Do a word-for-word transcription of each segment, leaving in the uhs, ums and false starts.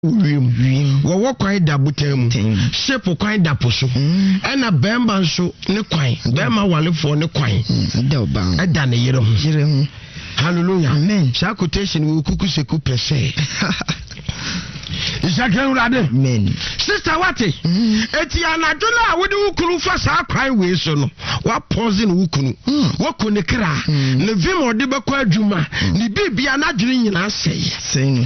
wiem wo wo kwan da botam shape kwan da poso ena bemba nso ne kwan bemba walefo ne kwan da oban eda ne yere ho yere ho hallelujah amen sha quotation wo kuku seku pese Isakan urade amen sister wate eti anadola wode wukuru fa sa kwan we so no wa pause ne wukunu wo kone kra ne vim ode bekọ adwuma ne bibia na dwene nyina sei sei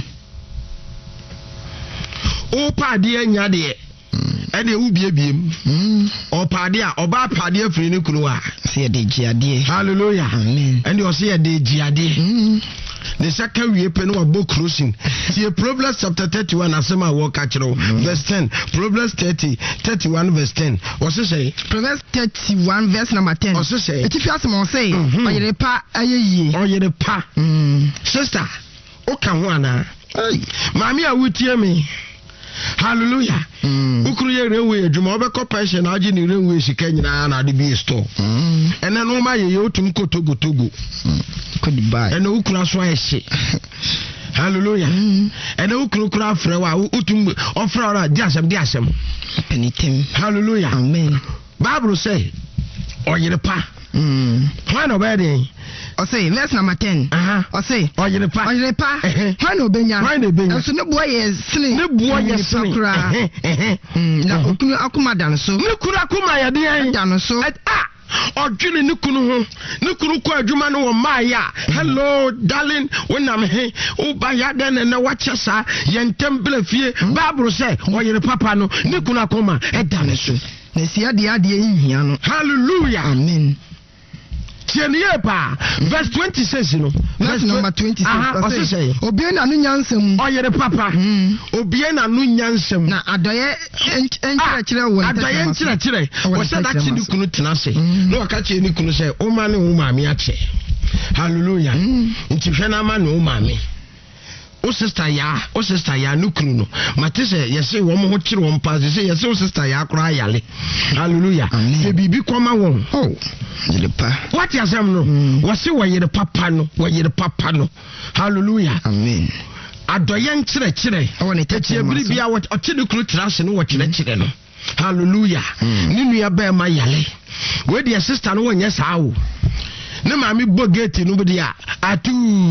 o pade anya de e de wo biebiem o pade a oba pade afiri ne kunu a se de giade hallelujah amen and you say de giade the second we pen wa book crossing see Proverbs chapter thirty-one asema wo ka kire verse ten Proverbs thirty thirty-one verse ten what say Proverbs thirty-one verse number ten what say it if asema say oyere pa ayeye oyere pa sister o ka ho ana mami a wutie me hallelujah ukuru ye rewe adwuma obekọ pension na agi ni rewe sika nyina na de bi store ene no ma ye yotum kotogo togo goodbye ene ukuru aso ayehye hallelujah ene ukuru kura afre wa utum ofra ora di asem di asem penitem hallelujah amen bible say oyere pa mm why no bad o say verse number ten aha o say oyere pa oyere pa why no benya why no benya so ne boy yes sini ne boy yes sini eh na okunu akuma dan so ne kura akuma ya de dan so ah odwene ne kunu ho ne kunu ko adwuma no wo maaya hello darling when am he o ba ya de na wache sa yentem blafie bible say oyere papa no ne kunu akoma e dan so na sia de ade nhia no hallelujah amen tieniye pa verse twenty-six no verse number twenty-six o say obie na no nyansam oyere papa obie na no nyansam na adoye enkyere kyere wo adoye enkyere kyere wo say that ni kunu tenase no waka che ni kunu say o ma ne wo ma me ache hallelujah nti hwe na ma ne wo ma me o sister ya o sister ya no kunu no mate say yese wo mo ho kyere wo mpa say yese o sister ya akora yale hallelujah se bibi koma won oh yele pa what you say no wo say wo yere papa no wo yere papa no hallelujah amen adoye nkyere kyere o ne tete biri bia wo o kyere kunu trase no wo kyere kyere no hallelujah ni nua ba ma yale we dia sister no wonye saawo ne maami bo gate no bi dia atu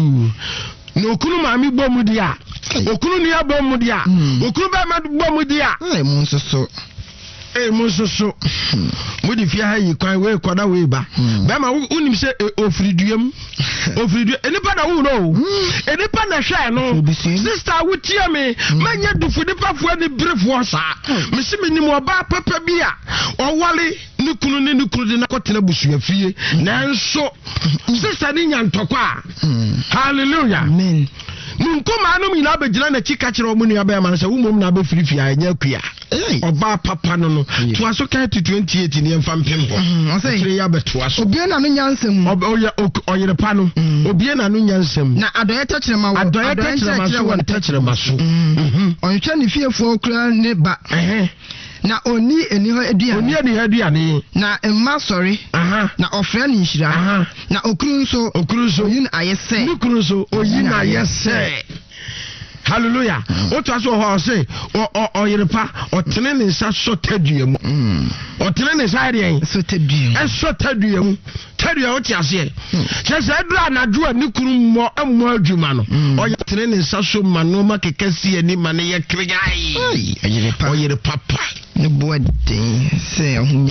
no okunu maami bo mu dia okunu ni abo mu dia okunu ba ma bo mu dia e mu nsoso e mu nsoso mu di fia ha yi kwan we koda we ba ba ma unim se ofriduam ofridu enipa na wu no enipa na hwa no sister wutie me manya dufu nipa fo ni brefo sa me se me nim oba papa bia owale ni kunu ni ni kunu na kotena busua fie na nso sister ni nyantokwa hallelujah amen nunkoma anu mi na begina na chika kire omu ni aba ma se wumom na ba firifia anya kua oba papa no no to aso ka twenty-eight ni emfa mpembo o say kire ya beto aso obie na no nyansam oya oyere pa no obie na no nyansam na adoye tachire ma wo adoye tachire ma so won tachire ma so mhm onhwe ne fiefo kura ne ba eh na oni eni ho aduane oni eni ho aduane na emma sorry aha na ofre ni nhira aha na okuru nso okuru nso oyin ayese okuru nso oyin ayese hallelujah o to aso ho say o oyere pa o tene ne nsa so tadua mu o tene ne nsa ade so tadua e so tadua mu tadua o ti ase se se dura na dua ni kuru mo emo adwuma no o ya tene ne nsa so ma no ma kekasi ani ma ne ye krigai oyere pa oyere papa ne boden se ho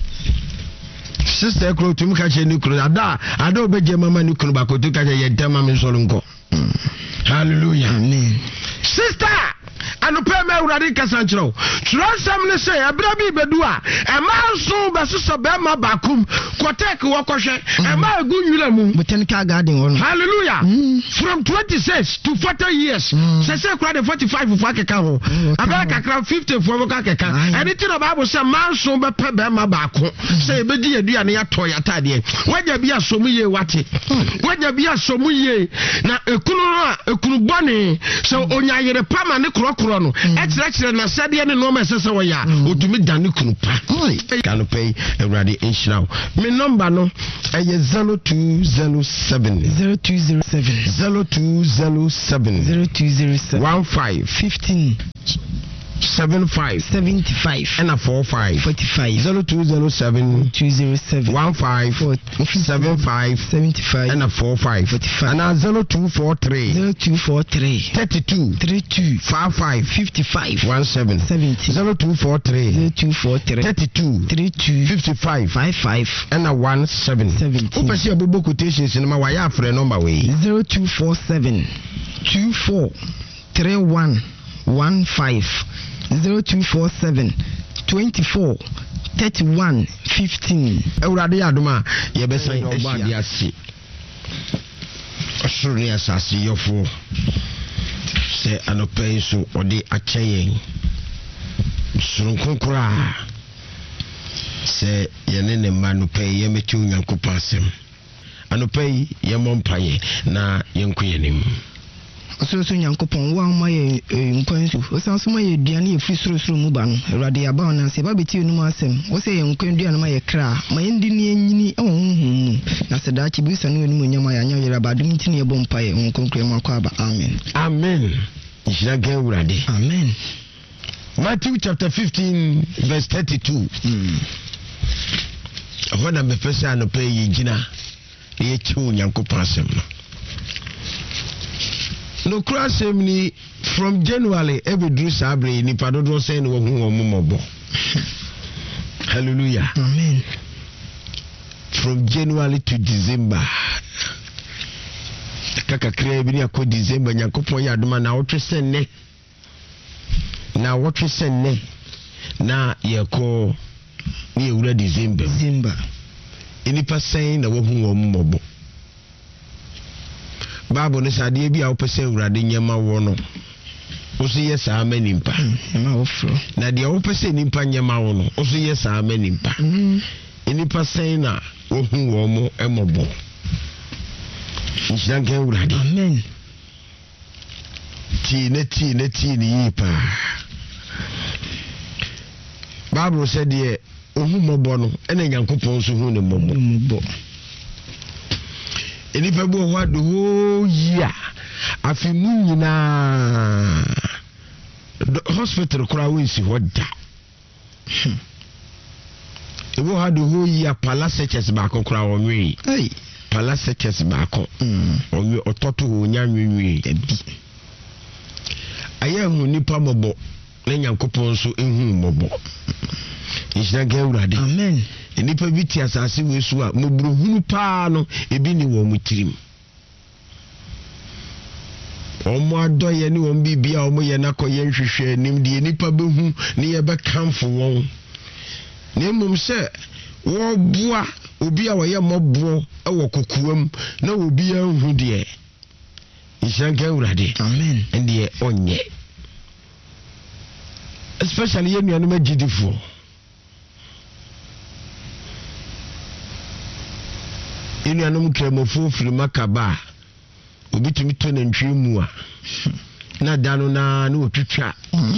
sister kro tum ka che ni kuru ada ada obeje mama ni kuru ba ko to ka che ye dama me so nko hallelujah amen sister anu pe me urade kasanchiro trosam ne say abra bi bedu a e ma so be so be ma bakum kotek wo kohwe e ma egu yura mu botanical garden won hallelujah from twenty-six to forty years say say kura de forty-five for akeka ho abra kakra fifty for wo kakeka anything the bible say ma so be pe be ma baako say be di adua ne yato yatade waja bi asomu ye wate waja bi asomu ye na ekunu a ekunu bone so onya yere pama ne krokro foforɔ no ɛkyerɛkyerɛ na sɛdeɛ ne nɔɔma ɛsɛ sɛ wɔyɛ a otumi dane kunu pa kanopɛ awurade nhyira wo me number no ɛyɛ zero two zero seven zero two zero seven zero two zero seven zero two zero seven one five fifteen seven five seventy five and a four five forty five zero two zero seven two zero seven one five seven five seventy five and a four five forty five and a zero two four three zero two four three thirty two three two five five fifty five one seven seventy zero two four three zero two four three thirty two three two fifty five five five and a one seven seventy. Upesi abubu quotations in my wire for a number way zero two four seven two four three one one five zero two four seven twenty four thirty one fifteen. Eurade aduma yebesan oba dia si osoro ne asase yofo se anopai so ode akyɛyen soro konkora se yene ne ma no pai yemetu nyankopɔn asɛm anopai yemɔ mpaye na yenkoyenim so so nyankopɔn wa ma ye nkwan so o san so ma ye duane ye firi soro soro mu ba no awurade aba na se ba beti enu asem wo se ye nkwan duane ma ye kra ma ye ndi ne anyini e wo honhom na se da chi bi sanu enu nyama ya nya yera ba dum ntini ye bɔ mpa ye nkonkran ma kwa ba amen amen ishira ga awurade amen. Matthew chapter fifteen verse thirty-two mm ahona me pesa anopai ye gina ye chiwo nyankopɔn asem no no cross ni from January every drew sabre ni padodo say no hu wo momobo hallelujah amen from January to December kaka krea bi ni akọ December nyakopon ya adoma na wotwe senne na wotwe senne na yeko ni ewura December December enipa sen na wo hu wo momobo Bible ne sade bi a wopese awurade nyema wo no wo so yes a manimpa ma wo fro na de wopese nimpa nyema wo no wo so yes a manimpa enipa sen na wo hu wo mo emobo njange awurade amen ti ne ti ne ti ni yipa Bible said de ohu mobo no ene nyankopon so hu ne mobo mobo enipa bo ho ado ho yia afi mu nyina hospital kura we si hoda ebo ha do ho yia palaces ba ko kura wonwe hey palaces ba ko mm onwe ototo ho nyanwenwe bi aya hu nipa mobo na nyankopon so ehu mobo ishira ga urade amen enipa bi ti asase we so a mobruhunu pa no ebi ni wo mutirim omo adoye ni won bibia omo ye nakoye nhwehwe nim de enipa behu ne ye be kamfo won ne mum se wo boa obi a wo ye mobro e wo kokuam na obi anhu de ishanka urade amen ende onye especially ye nuanu magidifo inu anum kremofo firi makaba obitumi to na ntwe mu a na dano na na otwitwa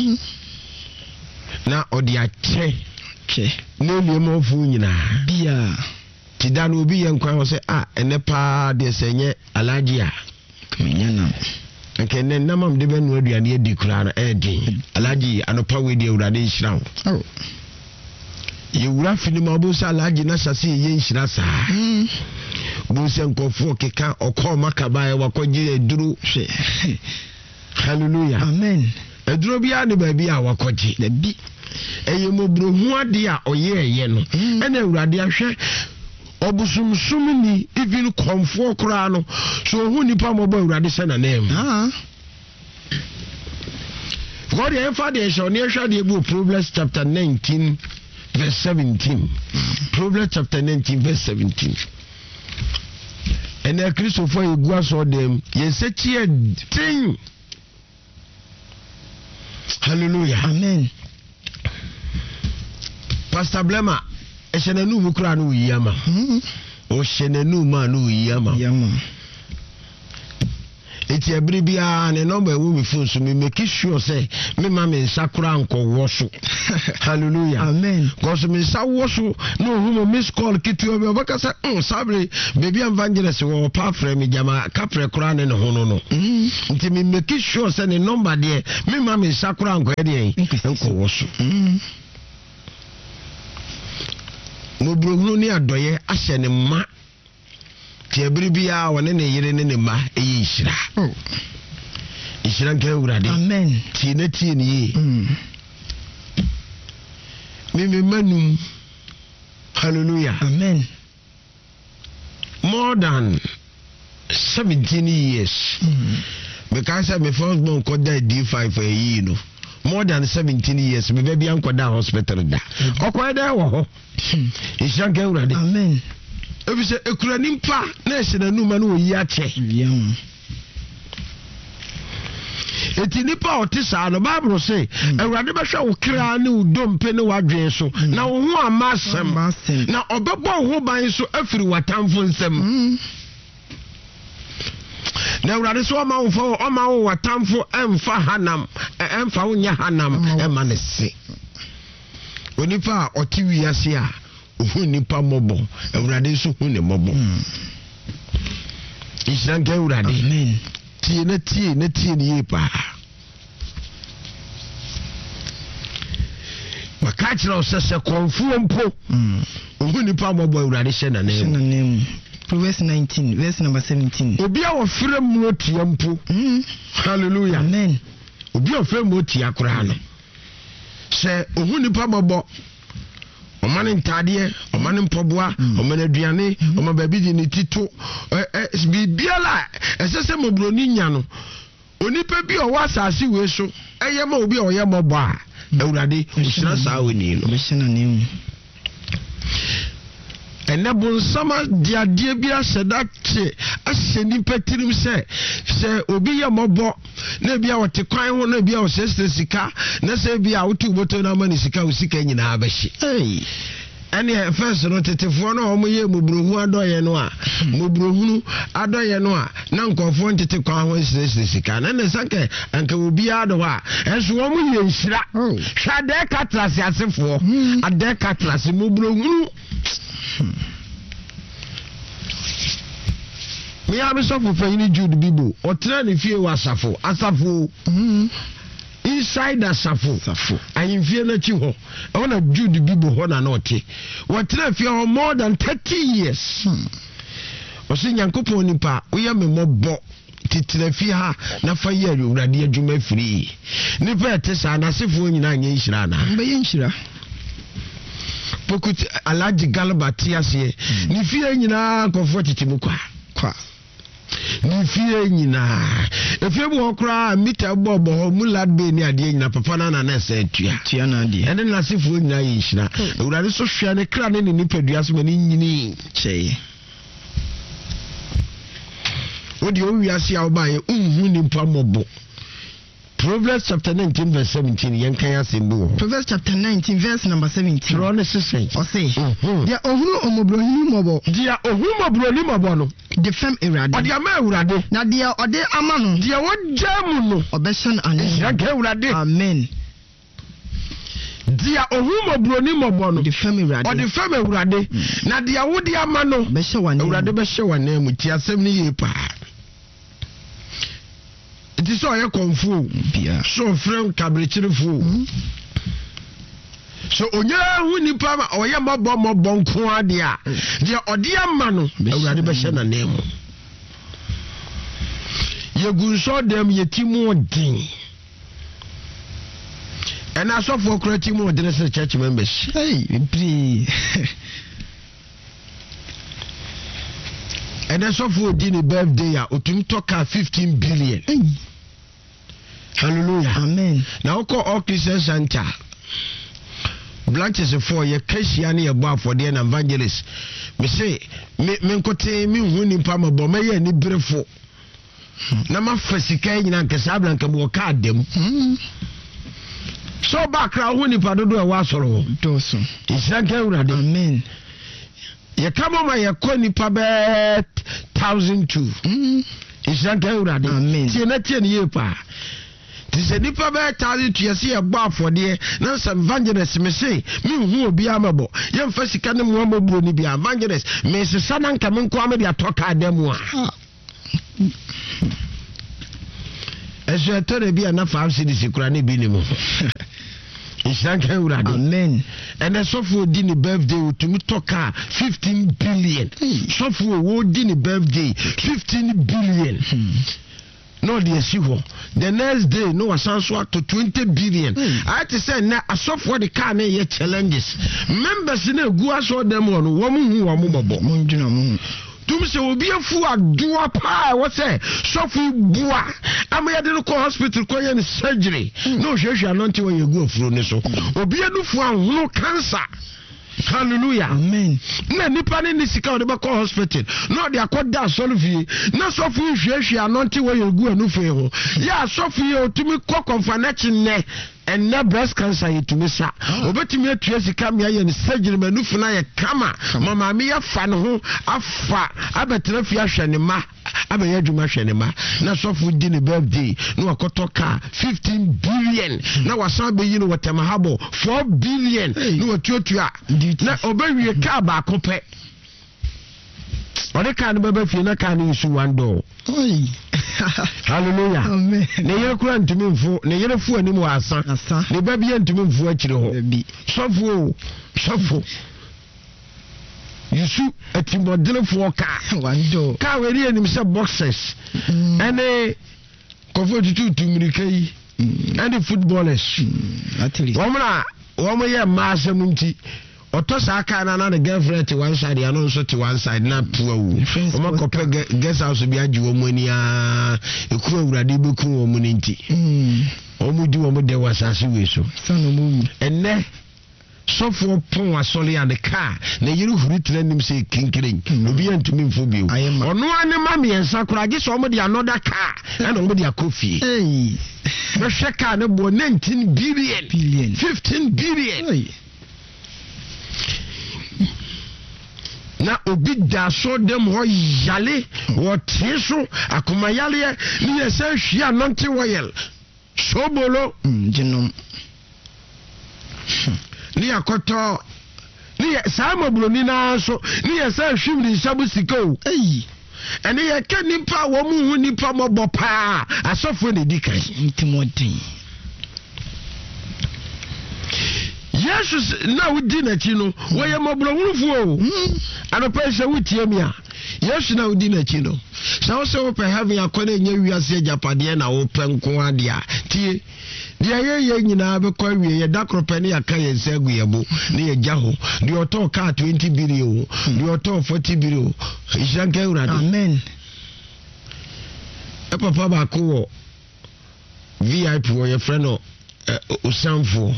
na odi ache che na liemo fu nyina bia ti dano obi ye nkwan se ah ene pa de senye alaji a kmenya na nke ne namam de benu aduane edi kura na edin alaji anopa we de awurade nhirawo oh ye wura fini ma bo sa alaji na sase ye nhira sa mm bo se nkofo keka okọ makaba e wakoji eduru hwe hallelujah amen eduru bia ne ba bia wakoji da bi eye mobro hu ade a oye eye no ena awurade ahwe obusumsum ni even komfo kura no so hu nipa mobo awurade se na nem ah God the Father is on the book Proverbs chapter nineteen verse seventeen. Proverbs chapter nineteen verse seventeen. And the Christopher you go saw them. Yes, it's here thing. Hallelujah. Amen. Pastor Blema, eshenenu mukura no yama. O shenenu ma no yama. Yama. eti ebiri bia ne number e wo me phone so me make sure say me ma me sakura anko wo so hallelujah amen cause me sa wo so no hu me miss call kitu obi obaka say mm sabre baby evangelist wo pa frɛ me jama ka frɛ kura ne ho no no nti me make sure say ne number de me ma me sakura anko e de anko wo so mo brohunu ni adoye ahye ne ma ti ebiri bia wone ne yire ne ne ma eyi hira oh ishira nke urade amen ti ne ti ne yi mm me me manu hallelujah amen more than seventeen years mm because me first born ko die D five for a year no more than seventeen years me baby anko da hospital da okwa da wo ho ishira nke urade amen ebi se ekura nimpa na ehina numa na oyi ache yam eti nipa otisa no bible say ewurade behwa wo kra ne udompe ne wadwen so na wo ho amasem na obebo ho ban so afiri watamfo nsem na ewurade so ma wo fo o ma wo watamfo emfa hanam emfa wo nya hanam ema ne se onipa oti wiase a ohu nipa mobo ewurade so hu ne mobo isanga ewurade amen tie na tie na tie ne yepa makachira osese konfuo mpo ohu nipa mobo ewurade hye na nem Proverbs nineteen verse number seventeen obi a wo frem mu tie mpo hallelujah amen obi a frem mu tie akora no se ohu nipa mobo omane ntade omane mpoboa omane aduane oma baabi di ne tito eh bibiala esese mobroni nya no onipa bi o wasase we so eye ma obi o ye mobo a ewurade usira saa weni no mehena nem enebo sama diade bi asedate ahye nipa tirim se se obi ye mobo na bia wote kwan ho na bia o sese sika na se bia wotu boto na mani sika o sika nyina abehye hey ene first no tetefo no omo ye mobrohu adoye no a mobrohu adoye no a na nkofo ntete kwan ho sese sika na ne sanke anka obi ado a enso omo ye nhira hwa de katrase asefo ade katrase mobrohu me am so for fanyini Jude Bibo otra ne fie wasafo asafo inside asafo asafo ayimfie na chi ho e wona Jude Bibo ho na na ote wotra fie ho more than thirty years osi nyankopon nipa uya me mobo titira fie ha na fa ye awurade adwuma firi nipa etesa na asefo nyina anya nhira na mbe ye nhira pokut alaji galba tiase ni fie nyina kofo titimu kwa kwa ni fie nyina efie bo okra mita bobo ho mulad be ni ade nyina papa na na na se tua tua na ade ene na sefo nyina yinhira ewurade so hwea ne kra ne ni padua so mani nyini cheye odi o wiase a obaye unhu ni mpa mobo Proverbs chapter nineteen verse seventeen yankaya sembo Proverbs chapter nineteen verse number seventeen Tro ne sese o say dia ohunu omobrohini mobo dia ohunu mobroni mobo no de fem ewurade odi ama ewurade na dia ode ama no dia wojamu no obehyan ane yankaya ewurade amen dia ohunu mobroni mobo no de fem ewurade odi fem ewurade na dia wodi ama no obehyan wane ewurade behye wane mu ti asem ni ye pa it is all confu bia so friend kabrechirifu so onya hu nipa ma oye mabo mabo nko ade a de ode ama no awurade behye na nemu ye gunso dem yetimu odin and asofo krati mu odin se church members hey be and asofo odin birthday a otum toka fifteen billion hey. Hallelujah amen now call all Christian Center branches for your Christian ye boy for the evangelist me say me me nkote me hu ni pa mabo me ye ni brefo na ma fasika nyina nkesa blanka bo ka adem so bakra hu ni pa dodo e wa soro doso isaka urade amen ye kama ma ye ko ni pa be one thousand two Ishanka urade. Amen. Tie na tie ne yepa. Ti se nipa be tari to yesi e gba afode na some evangelist me say me hu obi amabo. Ye mfa sika ne mo amabo ni bia evangelist me sesa na nka me nko amede atoka adamu a. Eso etore bia na five cities kura ne bi ni mo. Ishanka urade. Amen. And the software did the birthday to me talk fifteen billion. Software wo did the birthday fifteen billion. No, the issue. The next day, no, I sound to twenty billion. I had to say, now, a software the car yet challenges. Members in a go saw them on woman who are movable. Tum se obi afu adoa pa what say sofu bua am ya de ko hospital ko ye surgery no hwehwe anonte wo ye go afuro ne so obi anufu ahunu cancer. Hallelujah. Amen. Na nipa ne nisika o de ba ko hospital no de akoda solve na sofu hwehwe anonte wo ye go anufu e ho ya sofu ye otumi ko confanetin ne and na breast cancer yetumi sa obetumi atua sika me aye ne surgery manufu na ye kama mama me ya fa ne ho afa abetra fi ahwe ne ma abeya dwuma hwe ne ma na sofu di ne birthday no akoto ka fifteen billion na wasan be yi no watama habo four billion no watuatua na obewie ka ba akopɛ ode ka ne baba fi na ka ne isu wando. Hallelujah. Amen. Ne yere kura ntumi mfu ne yere fu ani mu asa ne ba bia ntumi mfu akire ho sofo sofo yusu atimodele fu ka wando ka we ri anim se boxers ene kofo tutu tumirika yi and footballers womra womo ye ma asem nti otosa aka na na the girlfriend to one side ya no so to one side na puwa wu o ma kope guest house bi agi wo mu ani a ekuru awurade beku wo mu nti o mu di wo mu de wasase we so sanu mu enne sofo pon asole ya the car na yiru huri trenim se kinkirin obi antumi mfo bi ono ane ma me ensa kura agi so mo de another car and mo de akofie eh no sheka ne bo nineteen billion billion fifteen billion na obi da so dem ho yale wo tieso akoma yale ni esa hwia nonte woyel sobolo jinnom ni akoto ni sama buloni na so ni esa hwim ni sabu sikao eh ene ye ka nipa wo mu hu nipa mobo pa asofo ne dikan intimodin Jesus na wudi na chi no wo ye mobro wurufu o anopa se wutie mi a Jesus na wudi na chi no sa wo se wo pe heaven akone nya wiase japade na wo pe nko ade a tie de ye ye nyina be kwa wie ye dakrope ne yaka ye nsagu yebo ne ye jaho de oto ka twenty billion de oto forty billion ishanka urade. Amen. E papa ba ko wo V I P wo ye friend no osanfo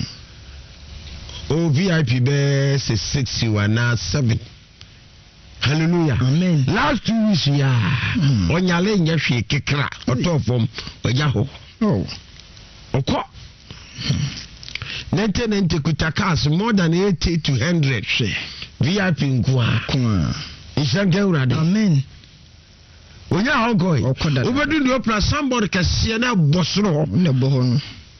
o V I P be say six one seven. Hallelujah. Amen. Last two weeks ya onyale nya hwe kekra otofom ojaho oh oko ninety ninety kutakas more than eighty to one hundred V I P nkwa kwa ishanka urade. Amen. Onya hongoi obedu ni opera somebody kase na bosoro ne boho no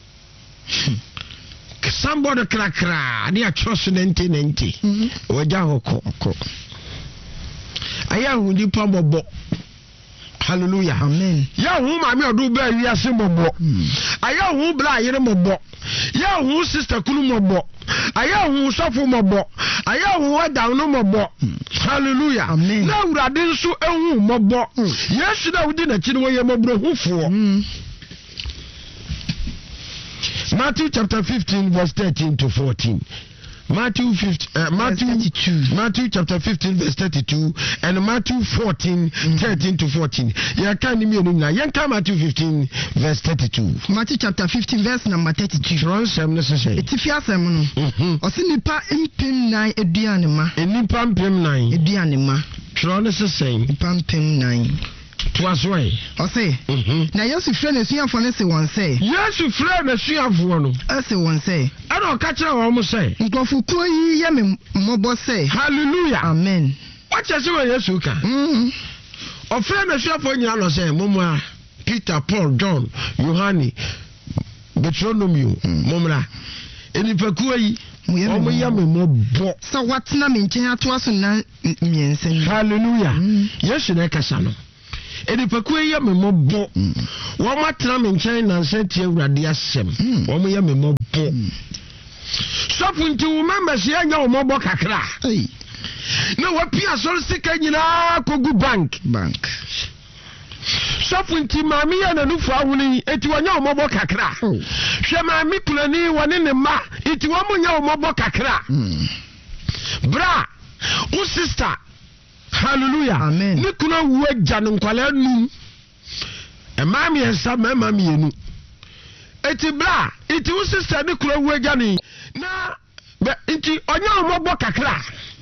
somebody kra kra ni a trust ninety ninety oja hoko oko aya hu di pamobo. Hallelujah. Amen. Ya hu ma mi odu ba wi ase mobo aya hu bla yire mobo ya hu sister kunu mobo aya hu sofo mobo aya hu wada no mobo. Hallelujah. Amen. Na urade nso ehu mobo yesu na wudi na chi no ye mobro hufo. Matthew chapter fifteen verse thirteen to fourteen. Matthew fifteen, uh, Matthew thirty-two. Matthew chapter fifteen verse thirty-two and Matthew fourteen mm-hmm. thirteen to fourteen. Ya kan ni mi onu na yan ka Matthew fifteen verse thirty-two. Matthew chapter fifteen verse number thirty-two. Tron sem necessary. Etifi asem no. Mhm. O se nipa mpem nine eduane ma. Nipa mpem nine eduane ma. Tron necessary. Nipa mpem nine. Twas way. O say. Mhm. Na Yesu frɛ na suafo ne se won say. Yesu frɛ na suafo no. E se won say. Ana o ka kire won mo say. Nkofukuo yi ye me mmobo say. Hallelujah. Amen. What you say Yesu ka? Mhm. ɔfrɛ na hwɛfo nyina no sɛ momra Peter, Paul, John, Yohane, Deuteronomy, momra enipakuo yi ɔmo yɛ me mɔbɔ sɛ watena me nkyɛn atoa so na mmiɛnsa ni. Hallelujah. Yesu na ɛkasa no enipakuo yi yɛ me mɔbɔ wɔn atena me nkyɛn nansa tie Awurade asɛm wɔn yɛ me mɔbɔ sɔfo nti wo members yɛ nya wɔn mɔbɔ kakra na wapia sɔrɔ sika nyinaa kogu bank bank sɔfo nti maame yɛ nanufo ahoni eti wɔnya wɔn mɔbɔ kakra hwɛ maame kulani wɔne ne mma eti wɔn mo nya wɔn mɔbɔ kakra bra wo sister. Hallelujah. Amen. Ni kuna wu agya ne nkwala num. E ma me ensa ma ma me enu. Eti bra, eti wo sister ni kuna wu agya ne na be enti onya omogbo kakra.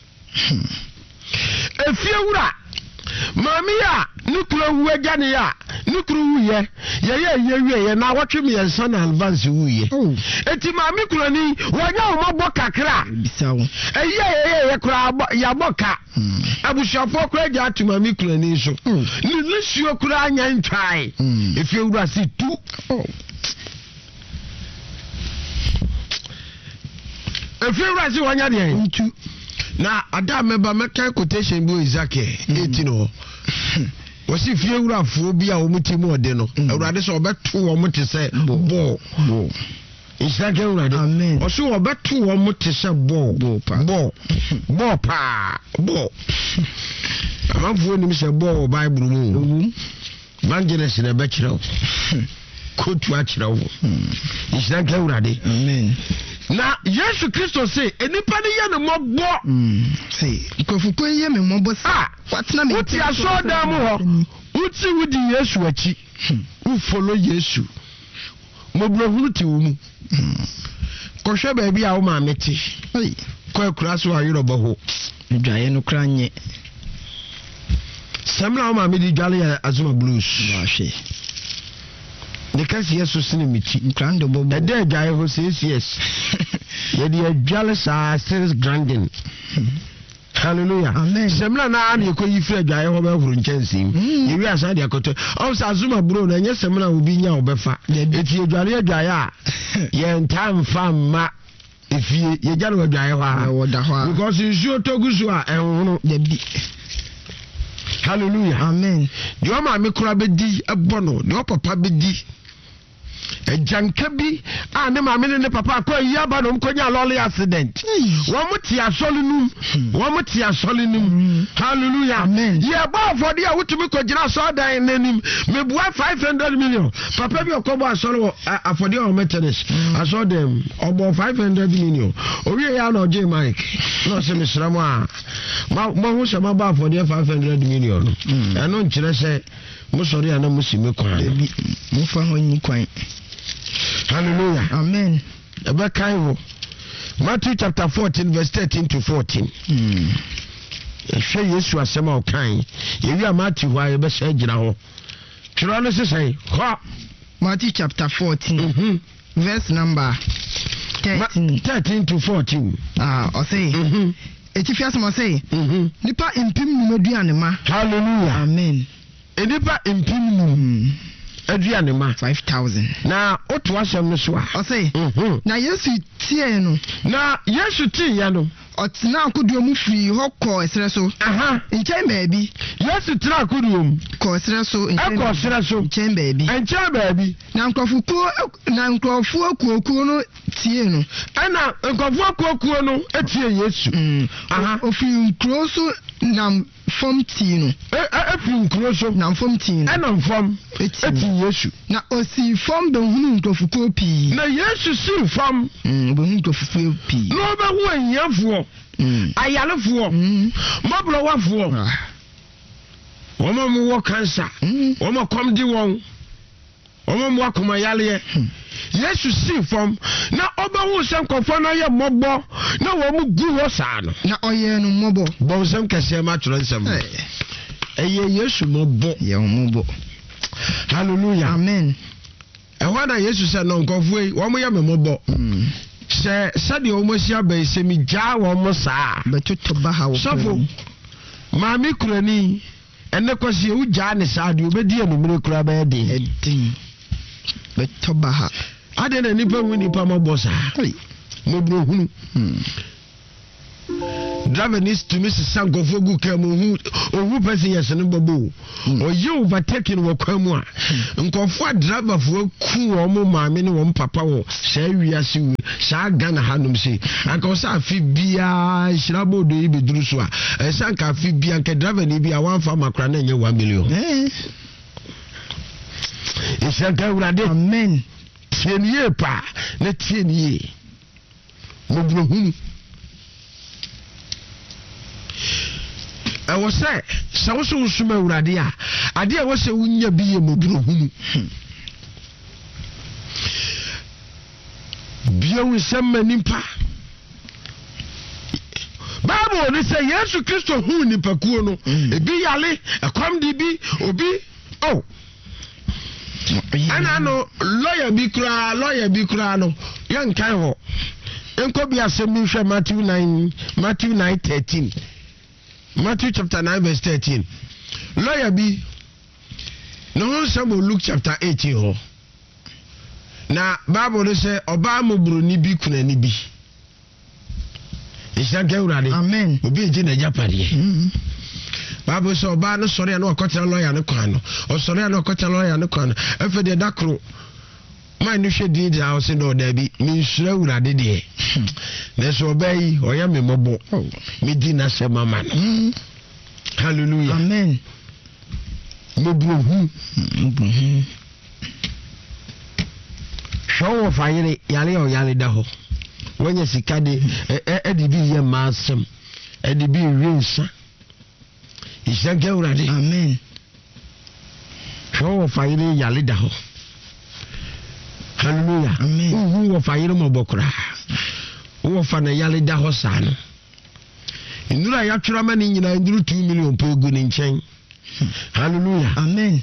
Efie wura. Mami ya ni kuna wu agya ne ya, ni kuru wu ye. Ye ye ye wie ye na wotwe me ensa na advance wu ye. Eti mami kuna ni wonya omogbo kakra. Bisawo. E ye ye ye kura ya boka. Abushafo kura gya atuma mi kura ni so ni lesuo kura anya ntwai efi ewura si tu efi ewura si wanya de ntu na ada meba meka quotation bi Isaac eighteen no wasi fi ewura fo bi a wo mutimu ode no Awurade so obeto wo mute se bo Isaac Awurade oso obeto wo mute se bo bo bo pa bo amafo ni se bo Bible mu mangenes na be kire kotu a kire wo Isaac Awurade amen na Yesu Kristo say enipa ne ye ne mobo say kofuko ye me mobo sa watna me uti aso da mu ho uti wudi Yesu achi u follow Yesu mobro hunu ti wo mu ko hwe ba bia wo ma meti ko akura so ayerobo ho dwaye no kra nye samla wo ma me di dwale ya Azuma Blues wa hwe de kasi Yesu sine meti grande bobo e de dwaye ho says yes ye de dwale sa says grandin hallelujah amen semla na na ko yifre dwaye ho ba huru nchansim ye wi asa de akoto o sa Azuma bro na nye semla obi nya obefa eti dwale dwaye a ye ntam famma efie ye jalo dwaye ho a wo da ho a because you togusu a enhunu de bi hallelujah amen de o ma me kura be di ebono de o papa be di ejanka bi a ne ma me ne papa ko yi aba no mkonya lolly accident wo muti asole num wo muti asole num hallelujah amen ye ba for dia wutumi ko gina so dan nanim me bua five hundred million papa bi okobo asole afode o maintenance aso dem obo five hundred million owie ya na oje mike no se me sramo a ma ho se ma ba for dia five hundred million e no nkire se mo sori ana musime kwa mo fa ho nyi kwan hallelujah amen ebe kaiwo Matthew chapter fourteen verse thirteen to fourteen mm ehwe Yesu asema o kan yewi a Matthew wa ye be sha gina ho twiro no sesai ho Matthew chapter fourteen mhm verse number thirteen thirteen to fourteen ah o say mhm etifi asema say mhm nipa impim nu aduane ma hallelujah amen enipa impim nu aduane ma five thousand na oto asem no so a o say mhm na Yesu tie no na Yesu tie ya no otina akoduo mu firi ho kɔ esere so aha nkyɛn baabi Yesu tira akoduo mu kɔ esere so nkyɛn esere so nkyɛn baabi nkyɛn baabi na nkrɔfokuo na nkrɔfoɔ kuokuo no tie no ɛna nkrɔfoɔ kuokuo no etie Yesu aha ofiri nkuro so nam fam tie no efiri nkuro so nam fam tie no ɛna mfam eti Yesu na osi fam behunu nkrɔfokuo pii na Yesu si fam behunu nkrɔfokuo pii na obehu ahiafoɔ ayalefoɔ mabrowafoɔ wɔn mu wɔ cancer wɔn kom di wɔn wɔn mu akoma yaleɛ Yesu si fam na obehu sɛ nkɔfɔ na yɛ mɔbɔ na wɔn mu gu hɔ saa no na ɔyɛ no mɔbɔ bɔnsɛm kɛseɛ ma twerɛ nsɛm ɛyɛ Yesu mɔbɔ yɛ mɔbɔ hallelujah amen ɛhɔ na Yesu sɛ no nkɔfɔ yi wɔn yɛ mɔbɔ sɛ sɛdeɛ wɔn asi aba yi sɛ mi gyaa wɔn mo saa bɛtoto ba ha wɔ sɔfo maame kurani ene kwasi u ja ne saade obedi enumere kura ba eden eden betoba ha ade na nipa hu nipa mabosa mo bro hunu driver needs to miss sango fogu kemu hu ohu person yes no bobo oye overtaking wo kwamu a nkofo driver fo ku wo mo maame ne wo papa wo sha wiase wi sha gana hanum se anka sa afi bia shirabo do ibe duru so a sanka afi bia nke driver ni bia wan fa makra na nye one million eh isaka urade amen tienie pa na tienie mo bro hunu I was say, so so suma uradia. Ade a was say wunya biye mobro hunu. Biye wi semma nimpa. Bible ni say Yesu Kristo hu nipa kuo no. Ebi yale, akwam di bi, obi oh. Ana no lawyer bi kura, lawyer bi kura no. Yan kan ho. Enko bi asem ni hwe Matthew nine, Matthew nine thirteen. Matthew chapter nine verse thirteen. Lawyer bi no some Luke chapter eighteen ho. Na Bible say oba mobro ni bi kuna ni bi. Isaka urade. Amen. Obi eje na japade. Mhm. Bible say oba no sori na okotela lawyer ne kwan no. O sori na okotela lawyer ne kwan no. Efe de dakro man no hwe di da o se no da bi mi nsura urade de. Na so obey oya me mobo. Me di na se mama no. Hallelujah. Amen. Mobro hu. Mhm. Show of fire yale o yale da ho. Wenye sikade e di bi ye masem. E di bi rinsa. Isaka urade. Amen. Show of fire yale da ho. Hallelujah. Amen. Uhu wo fayiro mo bokura. Wo fa na yale da ho sa no. Indura ya twura ma ni nyina induru two million po gu ni nchen. Hallelujah. Amen.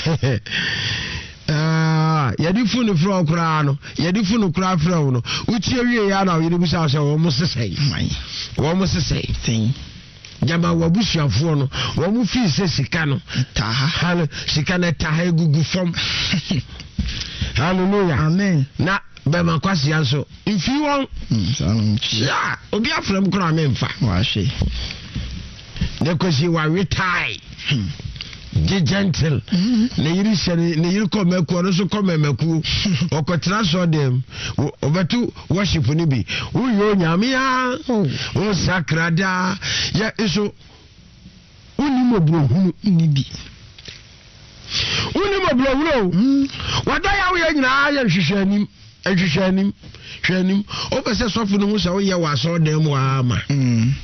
Ah, yadi funu fro kura no. Yadi funu kura fro no. Uchi ewie ya na yiri bisa se wo mo sesai. Mai. Wo mo sesai. Tin. Jama wabusuafo no. Wo mo fi se sika no. Taha. Hal sika na taha egugu fom. Hallelujah. Amen. Na bema kwasi anso infi won mm ya obi afram kura memfa wa hwe ne kwasi wa retire ge gentle ne yiri shere ne yiri ko meku no so ko memeku okotra so dem obetu worship ni bi uyo nyame ya o sakrada ya eso uni mobrohunu ni bi uni mobrohunu wada ya wo ya nyina ya hwehwanim ehwehwanim hwanim o pese sofo no hu se o ye wa so dem wa ama mm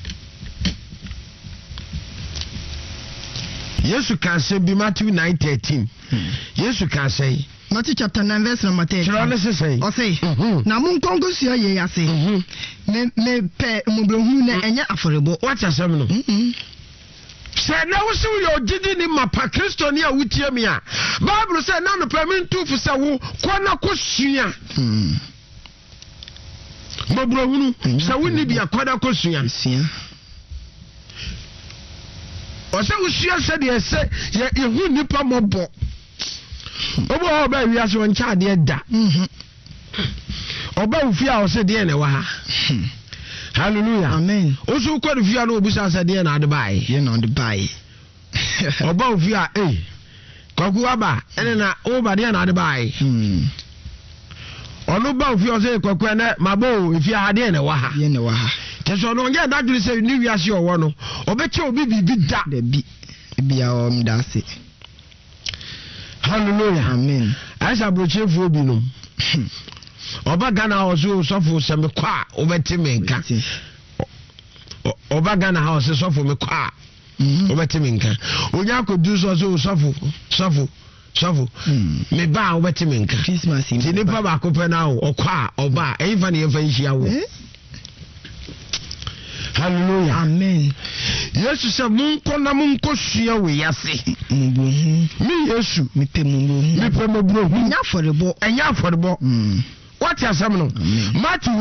Yesu can say be Matthew nine thirteen. Yesu can say Matthew chapter nine verse number thirteen. Chira se say. O say na mun kongo sua ye yase. Me me pe mobrohu na enya aforebo. What asem no? Say na wo se wo gidi ni mapa Kristo ni a wutie me a. Bible say na no permit to fu se wo ko na ko sua. Mm. Mobrohu no se wo ni bi akoda ko sua. Sua. Ose usua se de ese ye hu nipa mobo obo oba wiase won cha de da mhm oba ufia o se de ne wa ha hallelujah amen osu ko de fia no obusa se de na ade bai ye na ade bai oba ufia eh kwaku aba ene na oba de na ade bai mhm onu ba ufia o se kwaku na mabo ifia ha de ne wa ha ye ne wa ha Teso no nge da dwere se ni wiase owo no obeche obi bibi da da bi bia o mda se hallelujah amen asa brochefu obi no oba Ghana ozo sofo se me kwa obeti me nka oba Ghana house sofo me kwa obeti me nka onya kodu so so sofo sofo sofo me ba obeti me nka Christmas ti ni pa ba ko pe na okwa oba efa ne efa nhia wo hallelujah amen Yesu se munko na munko sua we yase mbuhu mi Yesu mi pe mbuhu mi pe mbuhu nya forebo enya forebo mm what you say no mm. Matthew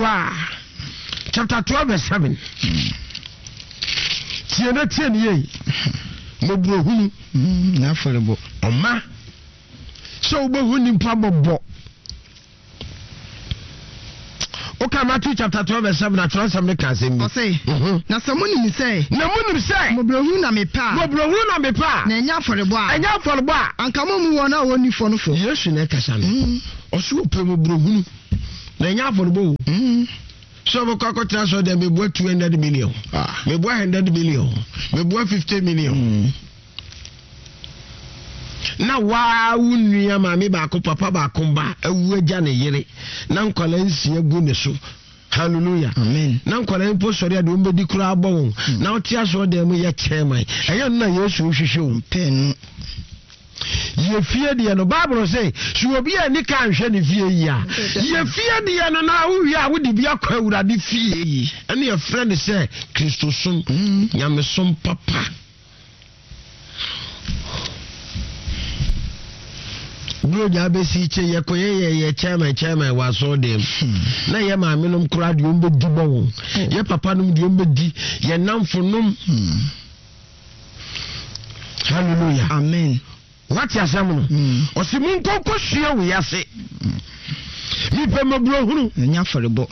chapter twelve verse seven tie na tie ni mobrohunu mm na afọrọbọ ọma so obohu nimpa bobo okay Matthew chapter twelve verse seven na trans am ka sem bi say na samuni mi say na munim say mobrohu na me pa mobrohu na me pa na enya afọrọbọ a enya afọrọbọ a anka mo mu wona woni fo no fo Yesu na ka sa no oso pe mobrohu na enya afọrọbọ mm so bo kwa tra so dem be bo two hundred million ah me bo one hundred million me bo fifty million mm. na wa wunua maami ba ko papa ba ko ba awu agya ne yere na nkwala nsia gu ne so hallelujah amen na nkwala mpo sori ade ombedi kura abon na otia so dem ye chairman eya na Yesu hwehwe pen ye fie de no Bible say she obi ani kan hwe ne fie yi a ye fie de no na wo wi a wo de bia kwa awurade fie yi ene ye friend say Kristo som nyame som papa bro ja be si che ye koye ye ye chairman chairman wa so dem na ye ma menum kura de ombe di bon ye papa num de ombe di ye namfo num hallelujah amen what ya samu o si mun kokko hwe wo yase mi pe mabro hunu nya afọrọbọ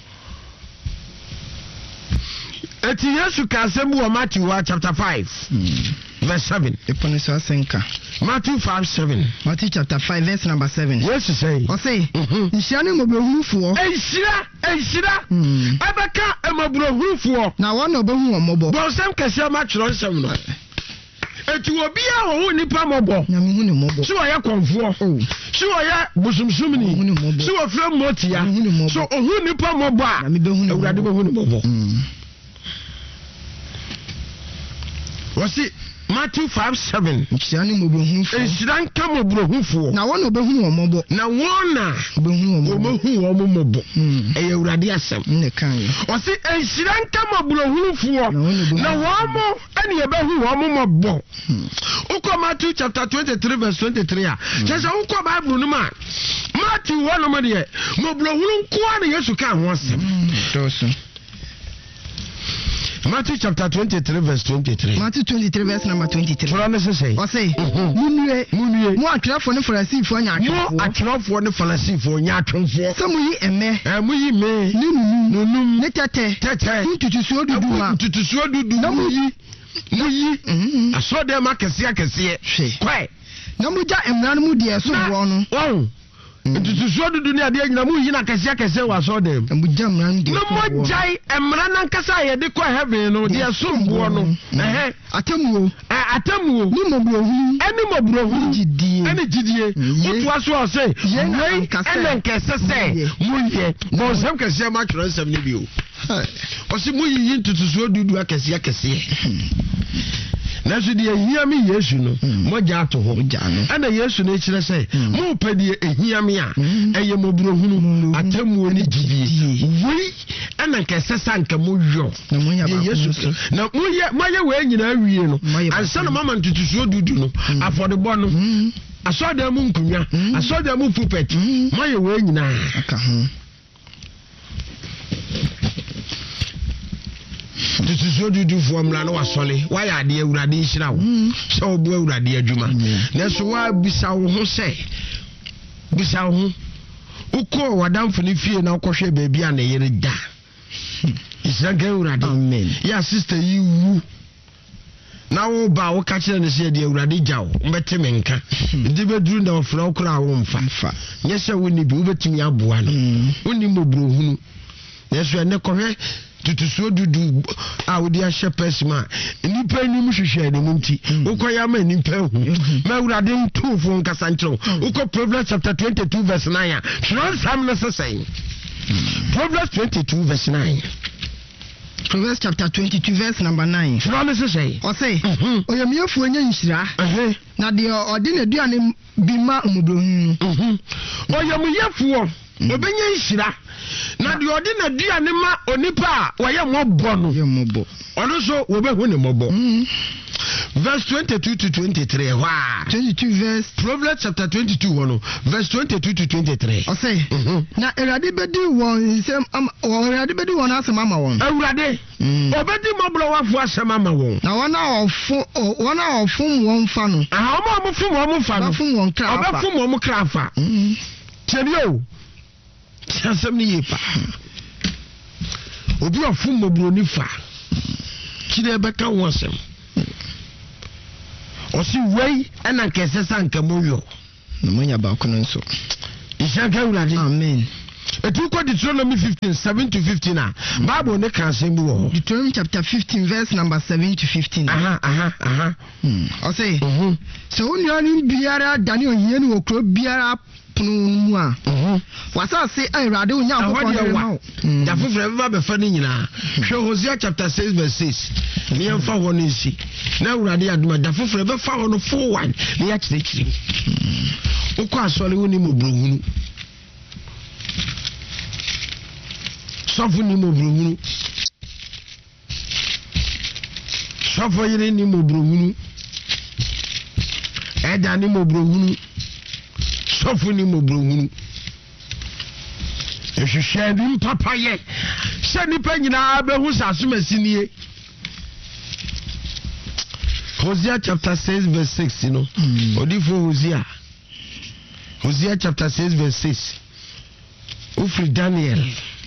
eti Yesu ka asem wo Matthew chapter five verse seven epone so asenka Matthew five seven Matthew chapter five verse number seven Yes say o say nhia ne mobrohufo enhira enhira abaka emobrohufo na wona obehu omobo bo sem kese ma chiro nsem no eti obi a wo nipa mobo na me hu ne mobo so ya konfo so ya busumsumni so ofre motia so ohu nipa mobo a na me behu ne awurade behu ne mobo wasi Matthew five seven nhyia ne mobrohufo enhira nka mobrohufo na wona obehu omobo na wona obehu omobo obehu omobo e awurade asem ne kan wasi enhira nka mobrohufo na womo ene ebehu omobo uko Matthew chapter twenty-three verse twenty-three a chesa uko Bible no ma Matthew one no de mobrohuru nko na Yesu ka ho asem toso Matthew chapter twenty-three verse twenty-three Matthew twenty-three verse number twenty-three for us say o say munue munue mo atwerefo ne Farisifo nya atwerefo mo atwerefo ne Farisifo nya atwerefo se mu yi eme eh mu yi me ni nunu nunum ne tete tete tutusuo dudu ma tutusuo dudu na mu yi mu yi aso dem akese akese kwai na mu ja emra no mu de eso bo no oh tutusuo dudu ne ade nyina mu yi na akese akese wa so dem mu ja emra no de no mo jai emra na nkasa ye de ko heaven no de eso bo no eh atamuo atamuo ni mobrohu eni mobrohu jidie eni jidie otu aso o say wey ene nkese se mu ye bo sem kese ma twere nsem ne bi o o si mu yi tutusuo dudu akese akese na so de ehia me Yesu no mo ja to ho ana Yesu na ekire say mo pede ehia me a eye mobrohu atamuo ni jidie wey ana nkese sanka mo yo na mo nya ba Yesu na mo ye mo ye we nyina awie no ansa na mama ntutusuo dudu no afodebo no asoda mu nkunya asoda mu pulpit mo ye we nyina aka ho tutusuo dudu fo mra no wasole wa ya ade awurade nhira wo se obu awurade adwuma na so wa bisa wo ho se bisa wo ho uko wadamfo ne fie na ukohwe baabi a na yere da isanga awurade amen ya sister yi wu na wo ba wo ka kire ne se de awurade gyawo mbete menka ndi beduru na ofra okura wo mfa nyese wo ni bi wo betumi aboa no woni mobrohunu yeso ene kohwe tutusuo dudu a wodi a shepherd ma nipa ni mu hwehwe ne mu nti ukoya ma nipa hu ma awurade ntufo nkasa nkyerɛ uko Proverbs chapter twenty-two verse nine Proverbs sam na sesɛn Proverbs twenty-two verse nine Proverbs chapter twenty-two verse number nine Proverbs sesɛn o say oyamiefo nya nhyira na de odi na duane bi ma mobrohu oyamiefo obenya nhyira na de odi na duane ma onipa a waye mobɔ no ye mobɔ ono so wo behu ne mobɔ verse twenty-two to twenty-three. Wow. twenty-two verse. Proverbs chapter twenty-two one, verse twenty-two to twenty-three. O say. Na Erade bedi won sem am Erade bedi won asem ama won. Erade. Obedi mobro wafo asem ama won. Na wona ofo wona ofum won fa no. Ah, omo mo fum won fa no. Ofum won kra fa. Obefum won kra fa. Mhm. Tienio. Tiasem ni yepa. Obi ofum mobro ni fa. Kide beka won asem. Osi wey ena nkese sanka moyo. No manya ba kono nso. Ishanka urade. Amen. Etu ko Deuteronomy fifteen seven to fifteen ah. Bible ne kan sem bi wo. Deuteronomy chapter fifteen verse number seven to fifteen. Aha aha aha. Hmm. O say. Mhm. So onyani biara dani ohie ni okro biara punu mu a. Mhm. Wasa say Erade onya akoko ma. Da fufure be ba fa ni nyina. Hwe Hosea chapter six verse six. Ni emfa ho no nsi. Na Erade aduma da fufure be fa ho no full one. Ni ya kire kire. Ukọ asole woni mo brohunu. Sọfọ ni mo brohunu. Sọfọ yire ni mo brohunu. Eda ni mo brohunu. Sọfọ ni mo brohunu. Ehwehwe ni papa ye. Se nipa nyina be hu sasumasi nie. Hosea chapter six verse six, you know. Mm. Odifo Hosea. Hosea chapter six verse six. Ufri Daniel.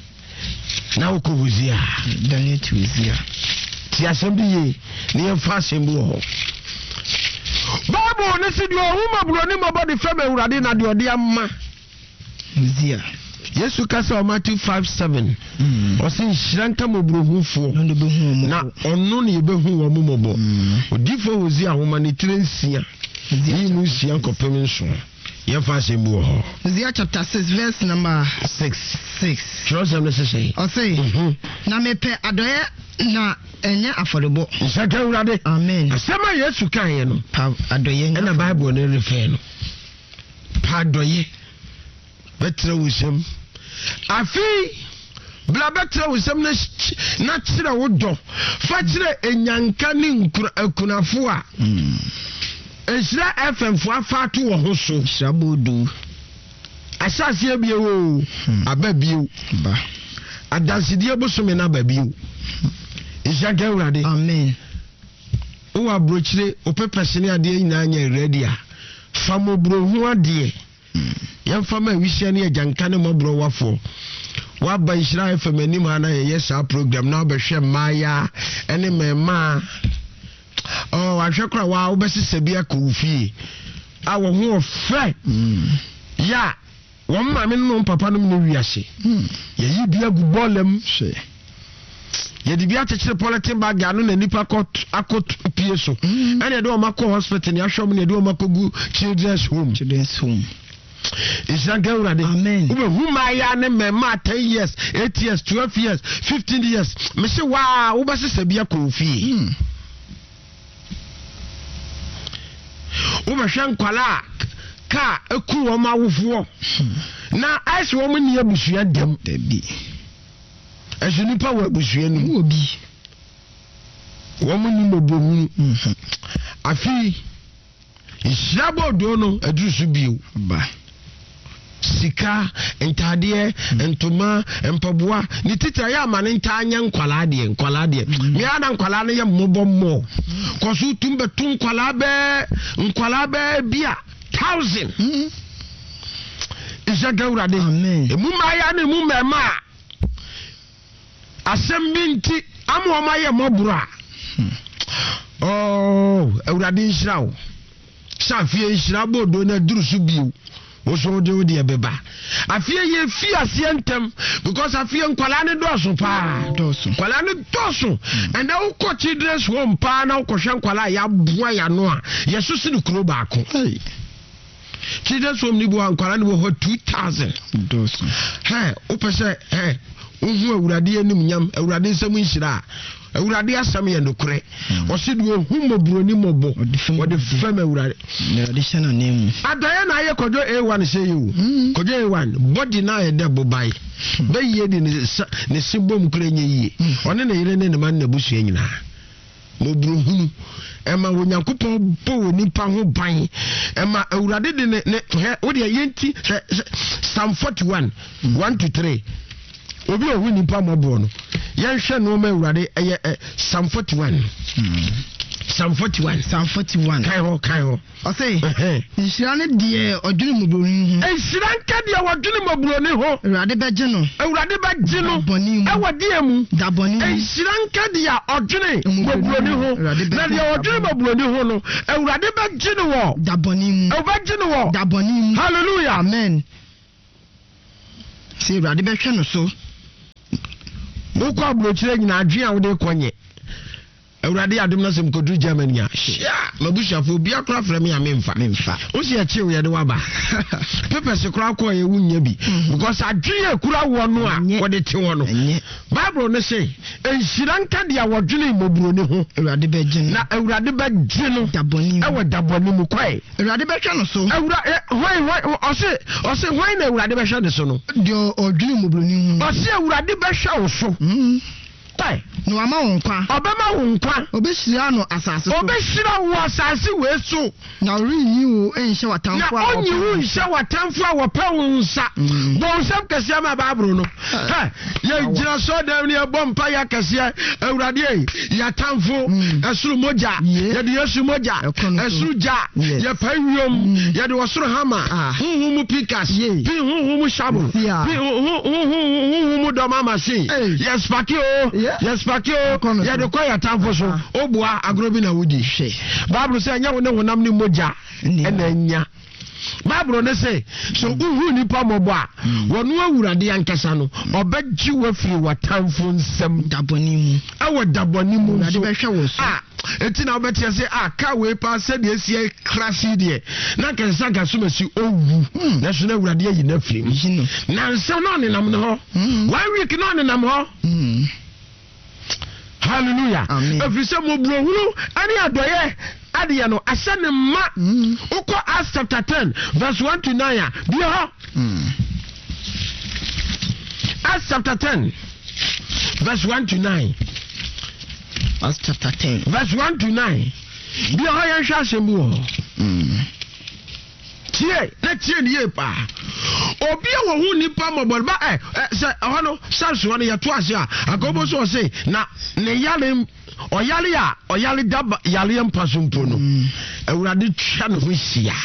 Now ko Hosea. Daniel to Hosea. Ti assemble ye. Ni emfa assemble ho. Bible ne si do huma bro ni mabodi fam Ewurade na de ode amma. Hosea. Yesu kasa o Matthew five seven. Mm. O sin shranka mobrohufo. No be hu mo. Na ono ne be hu wo mobo. Odifo Hosea homa ne trensia. Ni mu sia nkopem nso. Ye fa sembu ho. Hosea chapter six verse number six. six. Trust me say. O say. Mhm. Na mepe adoye na enye afodebo. Nsaka Ewurade. Amen. Asema Yesu kan ye no. Pa adoye na na Bible ne refer no. Pa adoye. Betre wusem. Afi bla betre wusem na na kire wodo. Fa kire enyanka ni nkura akunafo a. Mm. Esra F M fo afatu wo ho so. Shabodu. Asase ebie wo. Ababio. Ba. Adansidie bosome na babio. Ishaga Ewurade. Amen. O abrochire o pepesene ade nyina nya ready a. Famobro hu ade. Yamfa ma wihia ne ajanka ne mobro wafo. Wa ba Isra F M anim ana ye sa program na obehwe maya ene mema. Oh, ahwekra wa obesise bia ko fie. A wo ho ofe. Ya, wo ma me no papa no me wiase. Ye yi bia gu bolem hwe. Ye di bia techire politin bag ya no na nipa akot akot pie so. Ene de o makọ hospital ya hwom ne de o makogu children's home. Children's home. Ishaga Ewurade. Amen. Ube huma ya ne mema ten years, eight years, twelve years, fifteen years. Me se wa obesise bia ko fie. Ube hwan kwala ka eku wo ma wofo na ice wo ni abusua dem dabi esu nipa wo abusua nu obi wo ni mobohunu afi ishrabo do no adusu bio ba sika entade entoma empaboa ni tita ya ma ne ntanya nkwala de nkwala de me ana nkwala ne ye mmobommo koso tumbe tun nkwala be nkwala be bia thousand Ishaga Ewurade. Amen. Emu ma ya ne mu mema asem binti amu ma ye mobura. Oh, Ewurade nhira wo. Safie nhira bodo na durusu bio. Oso de odi ebeba. Afie ye fi ase ntem because afie nkwala ne doso pa. Doso. Nkwala ne doso. And na ukọ children's home pa na ukọhwe nkwala ya boa ya no a. Yesu si dukuro baako. Hey. Children's home ni bo nkwala ne bo two thousand. Doso. Hey, opese hey, uhu Ewurade anim nyam, Ewurade nsem nhira. Ewurade asam ye nokure. Osidu ohu mobroni mobo. Wode fam Ewurade. Na addition name. Adaya na ye kojo A one say you. Kojo A one body na ye de bobai. Be ye di ne ne sibom kure nye yi. One na yire ne ne man na busu nyina. mobro hunu ema onyankopon bo nipa ho ban ema awurade de ne wo de yenti Psalm forty-one one to three obi o hu nipa mobro no yen hwe no ma awurade eye Psalm forty-one Psalm forty-one Psalm forty-one kai ho kai ho o say nshira ne de odwene mobro ni ho nshira nka de odwene mobro ni ho awurade beje no awurade beje no e wode emu da boni nshira nka de odwene mobro ni ho na de odwene mobro ni ho no awurade beje no wo da boni mu e beje no wo da boni mu hallelujah amen si awurade behwe no so wo kwa abrochire nyina adwen a wo de konye awurade adom na sem kodu Germany a sha mabushafo bia kra fra me amemfa memfa o se achi wo ye de waba papers kra kwa ye wunya bi because adwen kura wo no a wo de te wo no Bible no say enhira nka de a wodwene moburo ne ho awurade beje na awurade beje no daboni e wo daboni mu kwai awurade behwe no so awurade hoi hoi o se o se hoi na awurade behwe de so no de odwene moburo ni ho o se awurade behwe wo so tai no ama wonkwa obema wonkwa obeshira no asase so obeshira wo asase we so na riyi wo enhye watamfo a onyi wo nhye watamfo a wopa wo nsa bo nsam kase ma baabro no ha ye gira so da ni ebo mpa ya kase awurade yi ya tamfo esuru moja ye de yesu moja esuru ja ye pa wiom ye de wosoro hama huhumu pikas bi huhumu shabu bi huhumu do mama shi yes pakio yes pakio ya de kwa ya tamfo so obua agrobi na wudi hwe Bible say anya wo ne honam ni moja ena nya Bible ne say so uhu nipa mobo a wonu awurade yankasa no obegji wafiri watamfo nsem daboni mu awo daboni mu awurade behwe wo so ah eti na obetia say ah ka we pa se de esie krasi de na kansa ga so masi owu na so na awurade yi na firi na nsem no ne nam ne ho one week no ne nam ho hallelujah efise mobro huru ani adoye adiye no ahye ne ma uko Acts chapter ten verse one to nine bi ho Acts chapter ten verse one to nine Acts chapter ten verse one to nine bi ho yan hwa asemu ho tie na tie ni pa obi a wo hu nipa mobor ba eh se ho no sanso no ye to ase a akobo so say na ne yale oyale a oyale daba yale mpasompo no awurade twa no ho hia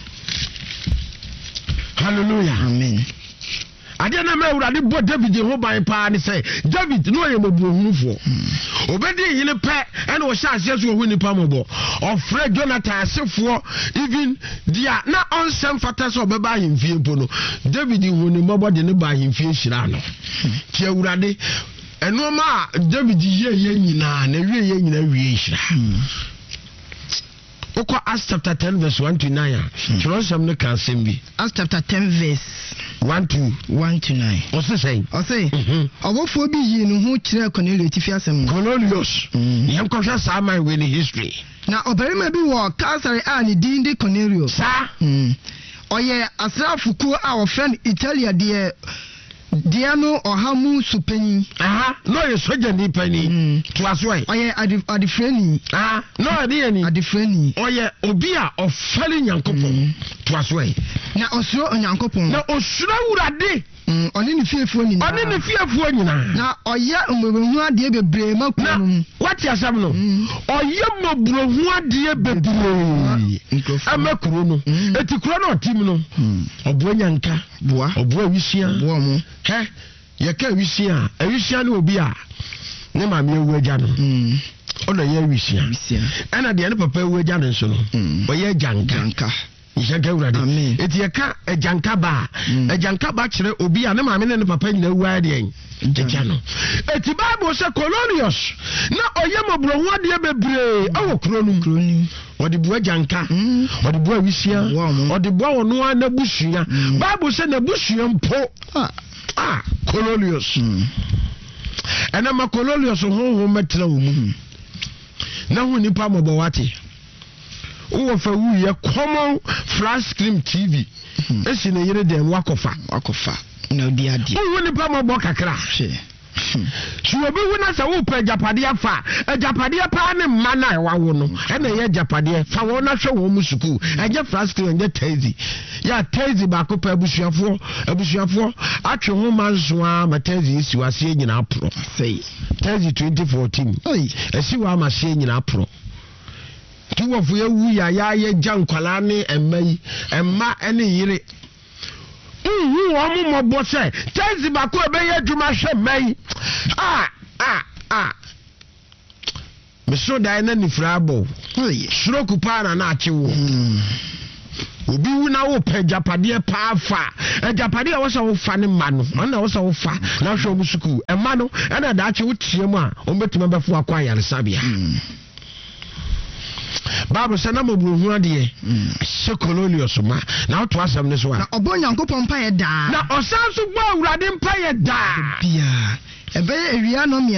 hallelujah amen ade na ma awurade bo David ho ban pa ne say David no ye mobuhunufo obedi yine pe ene wo sha ase so hu nipa mobo ofre Jonathan asefo even dia na onsem fata so obeba ahemfie mpo no David hu ni mobo de ne ba ahemfie hira no ti awurade eno ma David ye ye nyina na wie ye nyina wie hira Oko Acts chapter ten verse one to nine. Jerusalem ne kan sembi. Acts chapter ten verse one to one to nine. What's the saying? I say, obofo bi yi no ho kire Cornelius tifi asem. Cornelius. Yem ko hwa sa man we ni history. Na obarima bi wo Caesarea a ne din de Cornelius. Sa. Mm. Oye asrafuku a wo friend Italia de Diano Ohamu Supeni. Aha, no ye soja ni pani. To aswe. Oye adifreni. Ah, no ade ni. Adifreni. Oye obi a ofale nyankopon. To aswe. Na osuro nyankopon. Na osuro urade. Mm, oni ni fiefo nyina. Oni ni fiefo nyina. Na oye mobrohu ade bebre makunu. What you asam no? Oye mobrohu ade bebre. Amakuru no. Eti kuro no tim no. Obo nyanka. Boa. Obo awisia. Boa mo. He, ye ka awisia. Awisia no obi a ne ma me ewu agya no. Mm. Ono ye awisia. Awisia. Ana de ne papa ewu agya no so no. Oye janka. Janka. Yaka urade. Eti yaka ejanka ba. Ejanka ba kire obi a ne ma me ne papa nyina ewu ade en. Eja no. Eti Bible say Cornelius na oye mobrohu ade bebre awo kuro no. Kuro ni. Odi bua janka. Odi bua awisia. Odi bua wono ana busua. Bible say na busua mpo. Ah. Ah, Cornelius. Ena ma Cornelius ho ho metra wo mu. Na hu nipa mobo wate. Wo fa wu ye common flash screen T V. Esi na yire dem wakofa, wakofa. Na odi ade. Wo nipa mobo kakra. Hwe. so obi wu na sɛ wo pɛ japade afa japade pa ne mma na ɛwawo no ɛna yɛ japade fa wo na hwɛ wo mu sukuu ɛnyɛ fraskri ɛnyɛ tazi ya tazi ba ko pɛ abusuafo abusuafo atwe ho manso a ma tazi si wase nyina apro sei tazi twenty fourteen oi ɛsi wa ma se nyina apro tuwofo ya wu ya ya ye jankwala ne emma yi emma ene yire uhu wo mo mobo se tazi ba ko ebe ye adwuma hwe mai ah ah ah meso dai na ni frabo oi suro kupa na na achewo obi wu na wo pe japade pa afa e japade a wo so wo fa ne ma no na wo so wo fa na hwe omu suku e ma no e na da ache wo tie mu a o betuma befo akwa yaresabia Bible say na mabuhu ade se colonial so ma na to asem ne so a na obo nyankopon pa ye da na osan so gbo awurade mpa ye da bia ebe ewia no